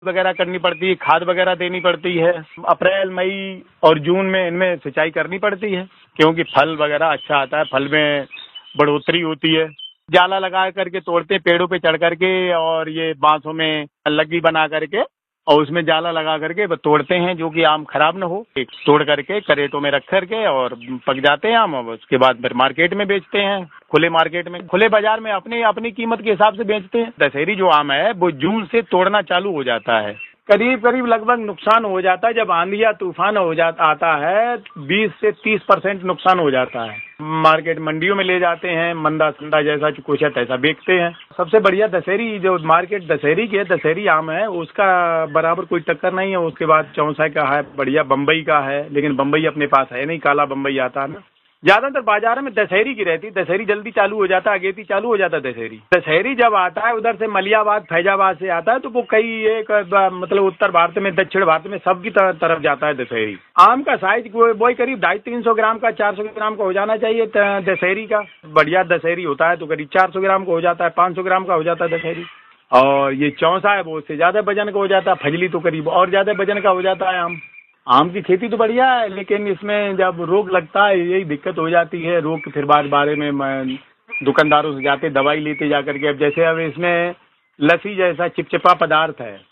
वगैरह करनी पड़ती है, खाद वगैरह देनी पड़ती है। अप्रैल मई और जून में इनमें सिंचाई करनी पड़ती है, क्योंकि फल वगैरह अच्छा आता है, फल में बढ़ोतरी होती है। जाला लगा करके तोड़ते हैं पेड़ों पे चढ़ करके, और ये बांसों में लग्गी बना करके और उसमें जाला लगा करके तोड़ते हैं, जो कि आम खराब न हो। तोड़ करके करेटों में रख करके और पक जाते हैं आम, और उसके बाद फिर मार्केट में बेचते हैं। खुले मार्केट में, खुले बाजार में अपनी अपनी कीमत के हिसाब से बेचते हैं। दशहरी जो आम है वो जून से तोड़ना चालू हो जाता है। करीब करीब लगभग नुकसान हो जाता है, जब आंधी या तूफान आता है 20 से 30% नुकसान हो जाता है। मार्केट मंडियों में ले जाते हैं, मंदा संदा जैसा कुछ है तैसा बेचते हैं। सबसे बढ़िया दशहरी जो मार्केट दशहरी की है, दशहरी आम है, उसका बराबर कोई टक्कर नहीं है। उसके बाद चौसा का है, बढ़िया बम्बई का है, लेकिन बम्बई अपने पास है नहीं, काला बम्बई आता है ना। ज्यादातर बाजार में दशहरी की रहती, दशहरी जल्दी चालू हो जाता है, अगेती चालू हो जाता है दशहरी। दशहरी जब आता है उधर से मलियाबाद फैजाबाद से आता है, तो वो कई एक मतलब उत्तर भारत में, दक्षिण भारत में सबकी तरफ जाता है दशहरी। आम का साइज वही करीब 250-300 ग्राम का, 400 ग्राम का हो जाना चाहिए दशहरी का। बढ़िया दशहरी होता है तो करीब 400 ग्राम का हो जाता है, 500 ग्राम का हो जाता है दशहरी। और ये चौसा है वो उससे ज्यादा वजन का हो जाता है, फजली तो करीब और ज्यादा वजन का हो जाता है। आम की खेती तो बढ़िया है, लेकिन इसमें जब रोग लगता है यही दिक्कत हो जाती है। रोग के फिर बारे में दुकानदारों से जाते दवाई लेते जाकर के। अब जैसे अब इसमें लस्सी जैसा चिपचिपा पदार्थ है,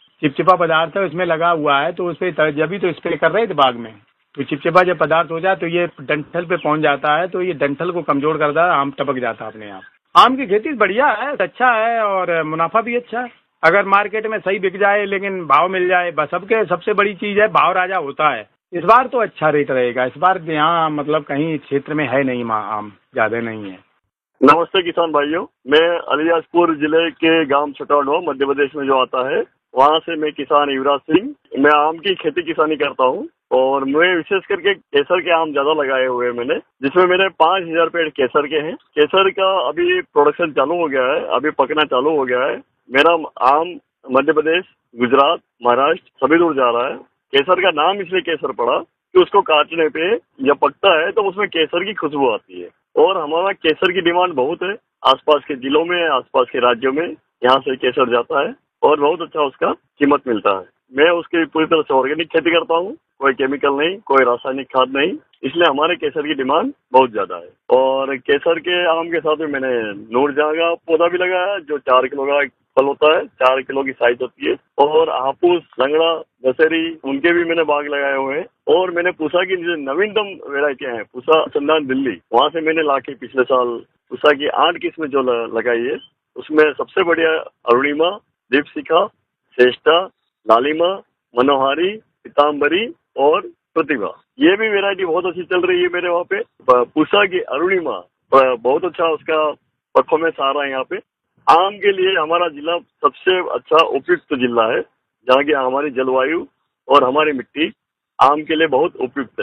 उसमें लगा हुआ है, तो उस पर जब भी तो स्प्रे कर रहे थे बाग में, तो चिपचिपा जब पदार्थ हो जाए तो ये डंठल पे पहुंच जाता है, तो ये डंठल को कमजोर करता है, आम टपक जाता है अपने आप। आम की खेती बढ़िया है, अच्छा है, और मुनाफा भी अच्छा है अगर मार्केट में सही बिक जाए, लेकिन भाव मिल जाए। बस सबके सबसे बड़ी चीज है, भाव राजा होता है। इस बार तो अच्छा रेट रहेगा। इस बार यहाँ मतलब कहीं क्षेत्र में है नहीं, आम ज्यादा नहीं है। नमस्ते किसान भाइयों, मैं अलियासपुर जिले के गांव छटौंडवा मध्य प्रदेश में जो आता है, वहां से मैं किसान युवराज सिंह। मैं आम की खेती किसानी करता हूं, और मैं विशेष करके केसर के आम ज्यादा लगाए हुए हैं मैंने, जिसमें मेरे 5000 पेड़ केसर के हैं। केसर का अभी प्रोडक्शन चालू हो गया है, अभी पकना चालू हो गया है। मेरा आम मध्य प्रदेश, गुजरात, महाराष्ट्र सभी दूर जा रहा है। केसर का नाम इसलिए केसर पड़ा कि उसको काटने पे जब पकता है तो उसमें केसर की खुशबू आती है, और हमारा केसर की डिमांड बहुत है आसपास के जिलों में, आसपास के राज्यों में। यहाँ से केसर जाता है और बहुत अच्छा उसका कीमत मिलता है। मैं उसकी पूरी तरह से ऑर्गेनिक खेती करता हूँ, कोई केमिकल नहीं, कोई रासायनिक खाद नहीं, इसलिए हमारे केसर की डिमांड बहुत ज्यादा है। और केसर के आम के साथ में मैंने नूरजहां का पौधा भी लगाया है, जो 4 किलो का फल होता है, 4 किलो की साइज होती है। और हापुस, लंगड़ा, दशहरी, उनके भी मैंने बाग लगाए हुए हैं। और मैंने पूसा की जो नवीनतम वेराइटियां हैं, पूसा चंदन दिल्ली, वहां से मैंने लाके पिछले साल पूसा की 8 किस्में जो लगाई है, उसमें सबसे बढ़िया अरुणिमा, दीपशिखा, श्रेष्ठा, लालिमा, मनोहारी, पीताम्बरी और प्रतिभा, ये भी वेरायटी बहुत अच्छी चल रही है मेरे वहाँ पे। पूसा की अरुणिमा बहुत अच्छा उसका परफॉर्मेंस आ रहा है यहाँ पे। आम के लिए हमारा जिला सबसे अच्छा उपयुक्त जिला है, जहाँ की हमारी जलवायु और हमारी मिट्टी आम के लिए बहुत उपयुक्त है।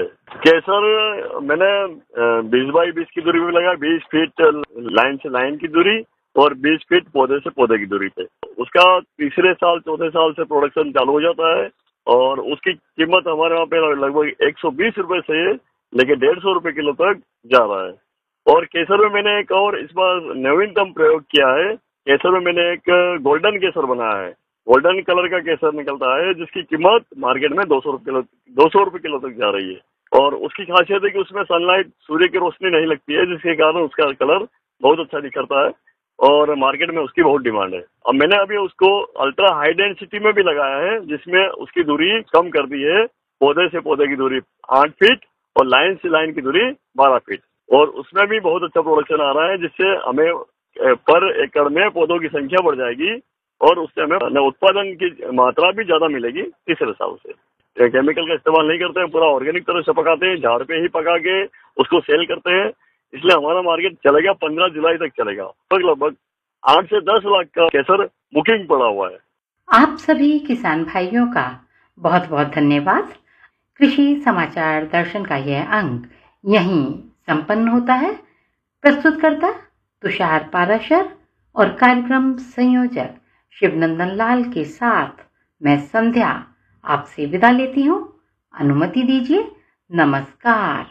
केसर मैंने 20 बाई 20 की दूरी पे लगाया, 20 फीट लाइन से लाइन की दूरी और 20 फीट पौधे से पौधे की दूरी पे। उसका तीसरे साल चौथे साल से प्रोडक्शन चालू हो जाता है, और उसकी कीमत हमारे वहाँ पे लगभग 120 रुपए से लेके 150 रुपए किलो तक जा रहा है। और केसर में मैंने एक और इस बार नवीनतम प्रयोग किया है। केसर में मैंने एक गोल्डन केसर बनाया है, गोल्डन कलर का केसर निकलता है, जिसकी कीमत मार्केट में 200 रुपए किलो तक जा रही है। और उसकी खासियत है कि उसमें सनलाइट, सूर्य की रोशनी नहीं लगती है, जिसके कारण उसका कलर बहुत अच्छा दिखता है, और मार्केट में उसकी बहुत डिमांड है। अब मैंने अभी उसको अल्ट्रा हाई डेंसिटी में भी लगाया है, जिसमें उसकी दूरी कम कर दी है, पौधे से पौधे की दूरी 8 फीट और लाइन से लाइन की दूरी 12 फीट। और उसमें भी बहुत अच्छा प्रोडक्शन आ रहा है, जिससे हमें पर एकड़ में पौधों की संख्या बढ़ जाएगी, और उससे हमें उत्पादन की मात्रा भी ज्यादा मिलेगी तीसरे साल से। केमिकल का इस्तेमाल नहीं करते हैं, पूरा ऑर्गेनिक तरह से पकाते हैं, झाड़ पे ही पका के उसको सेल करते हैं, इसलिए हमारा मार्केट चलेगा 15 जुलाई तक चलेगा। लगभग 8 से 10 लाख का केसर बुकिंग पड़ा हुआ है। आप सभी किसान भाइयों का बहुत बहुत धन्यवाद। कृषि समाचार दर्शन का यह अंक यहीं संपन्न होता है। प्रस्तुतकर्ता तुषार पाराशर और कार्यक्रम संयोजक शिवनंदन लाल के साथ मैं संध्या आपसे विदा लेती हूँ। अनुमति दीजिए। नमस्कार।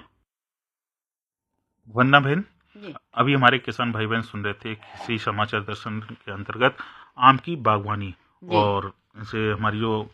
वंदना बहन, अभी हमारे किसान भाई बहन सुन रहे थे कृषि समाचार दर्शन के अंतर्गत आम की बागवानी और से हमारी जो